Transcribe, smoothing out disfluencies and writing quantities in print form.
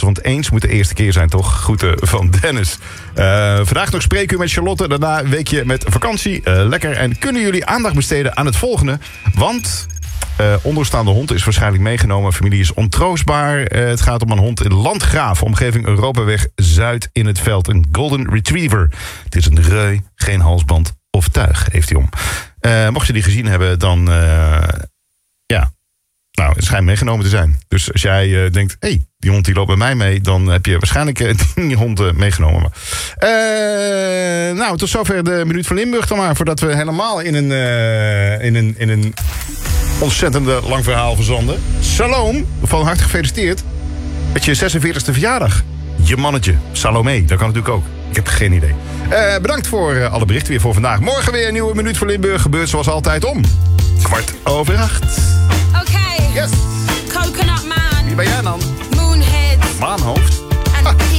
Want eens moet de eerste keer zijn, toch? Groeten van Dennis. Vandaag nog spreken u met Charlotte. Daarna een weekje met vakantie. Lekker. En kunnen jullie aandacht besteden aan het volgende? Want onderstaande hond is waarschijnlijk meegenomen. Familie is ontroostbaar. Het gaat om een hond in Landgraaf. Omgeving Europaweg Zuid in het veld. Een Golden Retriever. Het is een reu, geen halsband of tuig, heeft hij om. Mocht je die gezien hebben, dan... Nou, het schijnt meegenomen te zijn. Dus als jij denkt, hey, die hond die loopt bij mij mee... dan heb je waarschijnlijk die hond meegenomen. Nou, tot zover de Minuut van Limburg dan maar... voordat we helemaal in een ontzettende lang verhaal verzanden. Shalom, van harte gefeliciteerd met je 46e verjaardag. Je mannetje, Salome, dat kan natuurlijk ook. Ik heb geen idee. Bedankt voor alle berichten weer voor vandaag. Morgen weer een nieuwe Minuut van Limburg. Gebeurt zoals altijd om 7:15. Okay. Yes. Coconut Man. Wie ben jij dan?